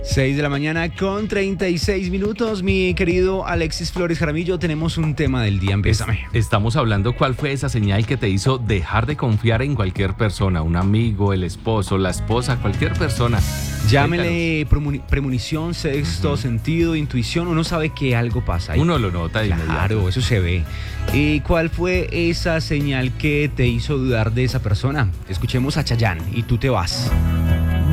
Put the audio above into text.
6 de la mañana con 36 minutos. Mi querido Alexis Flores Jaramillo, tenemos un tema del día. Empiézame. Estamos hablando cuál fue esa señal que te hizo dejar de confiar en cualquier persona, un amigo, el esposo, la esposa, cualquier persona. Llámele premonición, sexto sentido, intuición. Uno sabe que algo pasa ahí. Uno lo nota de inmediato. Claro, eso se ve. ¿Y cuál fue esa señal que te hizo dudar de esa persona? Escuchemos a Chayanne y Tú te vas.